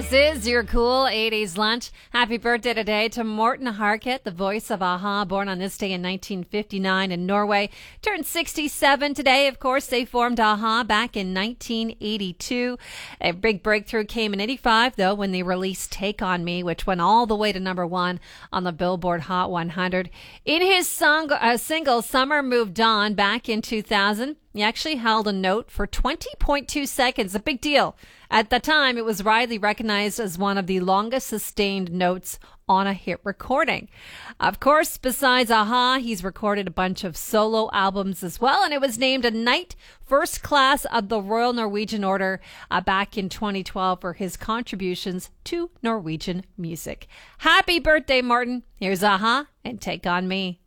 This is your cool 80s lunch. Happy birthday today to Morten Harket, the voice of a-ha, born on this day in 1959 in Norway. Turned 67 today. Of course, they formed a-ha back in 1982. A big breakthrough came in 85, though, when they released Take On Me, which went all the way to number one on the Billboard Hot 100. In his single Summer Moved On back in 2000, he actually held a note for 20.2 seconds, a big deal. At the time, it was widely recognized as one of the longest sustained notes on a hit recording. Of course, besides a-ha, he's recorded a bunch of solo albums as well, and it was named a Knight First Class of the Royal Norwegian Order back in 2012 for his contributions to Norwegian music. Happy birthday, Morten. Here's a-ha and Take On Me.